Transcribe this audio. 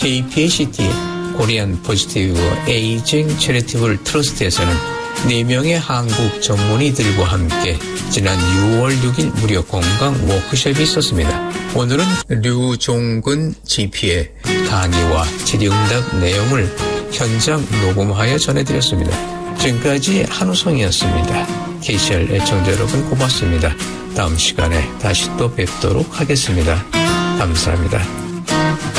KPACT 코리안 포지티브 에이징 채리티블 트러스트에서는 4명의 한국 전문의들과 함께 지난 6월 6일 무료 건강 워크숍이 있었습니다. 오늘은 류종근 GP의 강의와 질의응답 내용을 현장 녹음하여 전해드렸습니다. 지금까지 한우성이었습니다. KCR 애청자 여러분 고맙습니다. 다음 시간에 다시 또 뵙도록 하겠습니다. 감사합니다.